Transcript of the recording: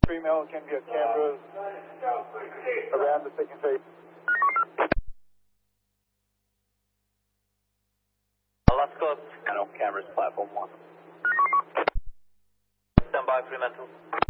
Fremantle can get cameras around the second phase. Let's go up. Cameras, platform 1. Stand by, Fremantle.